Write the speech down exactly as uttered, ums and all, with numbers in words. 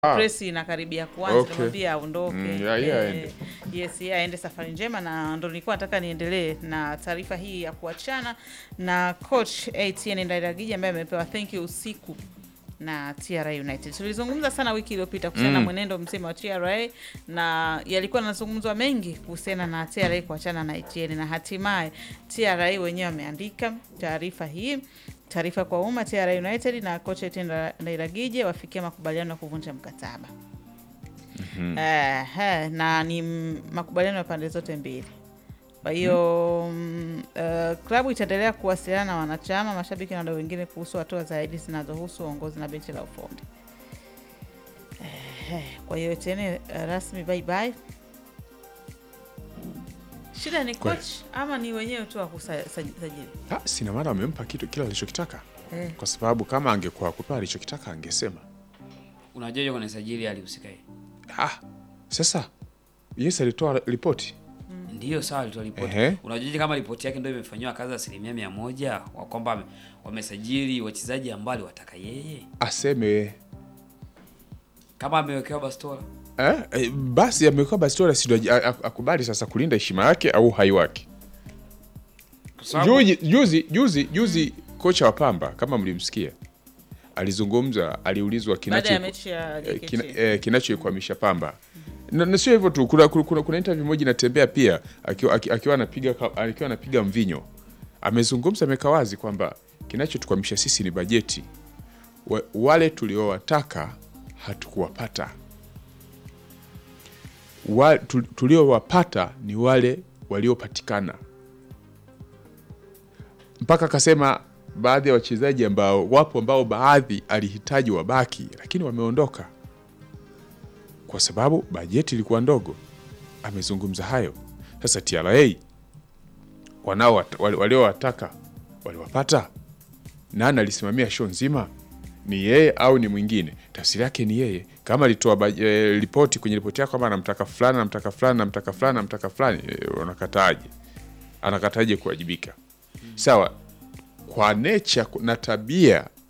Ah. Press inakaribia kuanza, Okay. nimwambia aondoke. Mm, yeah, yeah, Eh, aende. yes, yeah, aende safari njema, na ndo nilikuwa nataka niendelee na taarifa hii ya kuachana na coach Etienne Ndairagije ambaye amepewa thank you usiku na T R A United. Tulizungumza sana wiki iliyopita kuhusiana na Mm. mwenendo mzima wa T R A, na yalikuwa yanazungumzwa mengi kuhusiana na T R A kuachana na Etienne, na hatimaye T R A wenyewe wameandika taarifa hii, taarifa kwa umma. T R A United na coach Etienne Ndairagije wafikia makubaliano ya kuvunja mkataba. Mhm. Eh, eh, na ni m- makubaliano ya pande zote mbili. Kwa hiyo mm, uh, klabu itaendelea kuwasiliana na wanachama, mashabiki na wadau wengine kuhusu hatua zaidi zinazohusu uongozi na benchi la ufundi. Eh, eh, kwa hiyo tena uh, rasmi bye bye. Shida ni Kwa- coach ama ni wenyewe tu wa kusajili? Ah, sina maana wamempa kitu kila alichokitaka. Eh. Kwa sababu kama angekuwa kupewa alichokitaka angesema. Unajuaje kwenye sajili alihusika yeye? Ah, sasa yes alitoa ripoti. Ndio sawa, alitoa ripoti. Ehe. Unajuaje kama ripoti yake ndio imefanywa kazi asilimia mia moja wa kwamba wame- wamesajili wachezaji ambao aliwataka yeye? Aseme Kama amewekewa bastola. eh, eh, basi amekuwa bastola sido akubali sasa kulinda heshima yake au hai wake. Kwa sababu Juzi juzi juzi juzi kocha wa Pamba kama mlimsikia alizungumza, aliulizwa Baada ya kinacho mechi ya eh, J K T. kina, eh, kinachoikwamisha Pamba. Na, na sio hivyo tu, kuna, kuna, kuna interview moja inatembea pia akiwa aki- akiwa anapiga ka- akiwa anapiga mvinyo. Amezungumza, ameka wazi kwamba kinachotukwamisha sisi ni bajeti. Wa, wale tuliowataka hatukuwapata. Wa, tu, tuliowapata ni wale waliopatikana. Mpaka akasema baadhi ya wachezaji ambao wapo ambao baadhi alihitaji wabaki lakini wameondoka kwa sababu bajeti ilikuwa ndogo. Amezungumza hayo. Sasa T R A wanao wale- waliowataka waliwapata. Nani alisimamia show nzima? Ni yeye au ni mwingine? Tafsiri yake ni yeye. Kama alitoa baj- eh, ripoti kwenye ripoti yake kwamba anamtaka fulani, anamtaka fulani, anamtaka fulani, anamtaka fulani, eh, wanakataaje? Anakataje kuwajibika? Sawa, kwa nature na tabia